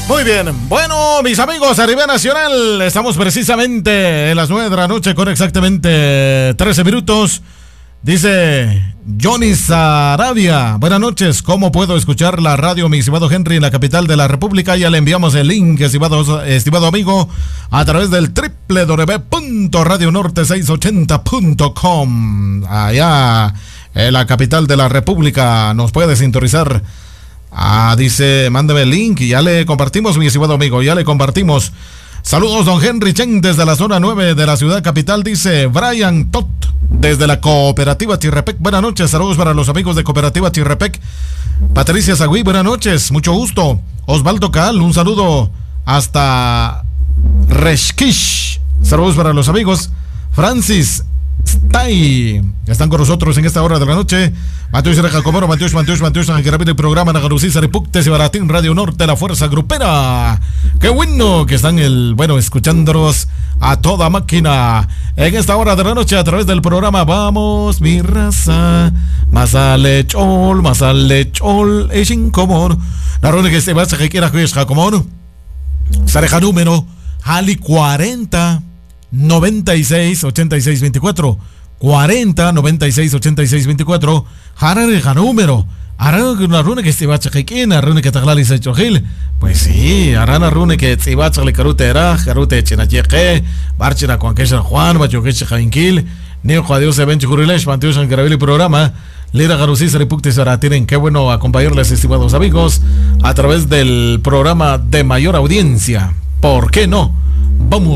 Muy bien, bueno, mis amigos, a nivel nacional, estamos precisamente en las 9 de la noche con exactamente 13 minutos. Dice Johnny Sarabia, buenas noches, ¿cómo puedo escuchar la radio, mi estimado Henry, en la capital de la República? Ya le enviamos el link, estimado amigo, a través del www.radionorte680.com. Allá en la capital de la República nos puede sintonizar. Dice, mándame el link y ya le compartimos, mi estimado amigo, ya le compartimos. Saludos, don Henry Chen, desde la zona 9 de la ciudad capital, dice Brian Tot, desde la Cooperativa Chirrepec. Buenas noches, saludos para los amigos de Cooperativa Chirrepec. Patricia Sagüí, buenas noches, mucho gusto. Osvaldo Caal, un saludo hasta Reshkish. Saludos para los amigos. Francis Stay, están con nosotros en esta hora de la noche. Mateus Jacomoro, Mateus, que repite el programa Nagarusí, Saripuktes y Baratín, Radio Norte, la Fuerza Grupera. Qué bueno que están escuchándonos a toda máquina en esta hora de la noche a través del programa Vamos, mi raza, más al lechol, es incomor. La ronda que se va a que quiera que es Jacomoro. Sareja número, Hali 40. 96 86 24 40 96 86 24 Harareja número Arana rune que se va a chequear Arana que taglali se chojil. Pues sí, Arana rune que se va a chequear Carute era Carute chinacheque Barchina con que Juan Bachoque Jainquil Neo Dios se ven churilesh Mantios en Carabili programa Lira Garusí Saripuktis ahora tienen. Qué bueno acompañarles, estimados amigos, a través del programa de mayor audiencia. ¿Por qué no? Vamos